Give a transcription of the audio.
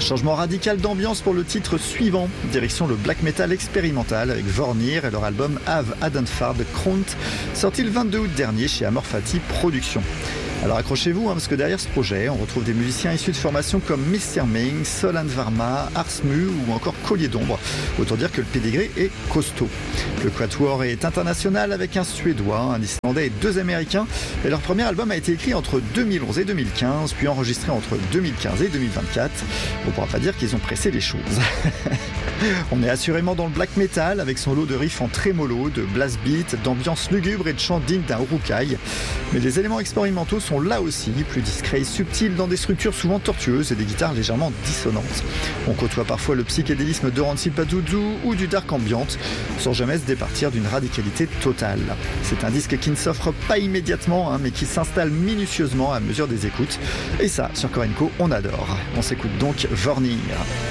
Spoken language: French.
Changement radical d'ambiance pour le titre suivant. Direction le black metal expérimental avec Vornir et leur album Have Adenfard Kront, sorti le 22 août dernier chez Amor Fati Productions. Alors accrochez-vous, parce que derrière ce projet, on retrouve des musiciens issus de formations comme Mr. Ming, Solan Varma, Arsmu ou encore Collier d'Ombre. Autant dire que le pédigré est costaud. Le Quatuor est international avec un Suédois, un Islandais et 2 Américains. Et leur premier album a été écrit entre 2011 et 2015, puis enregistré entre 2015 et 2024. On ne pourra pas dire qu'ils ont pressé les choses. On est assurément dans le black metal avec son lot de riffs en trémolo, de blast beat, d'ambiance lugubre et de chants dignes d'un urukai. Mais les éléments expérimentaux sont là aussi, plus discrets et subtils dans des structures souvent tortueuses et des guitares légèrement dissonantes. On côtoie parfois le psychédélisme de Ransi Pazuzu ou du dark ambient, sans jamais se départir d'une radicalité totale. C'est un disque qui ne s'offre pas immédiatement, mais qui s'installe minutieusement à mesure des écoutes. Et ça, sur Korenko, on adore. On s'écoute donc Vornir.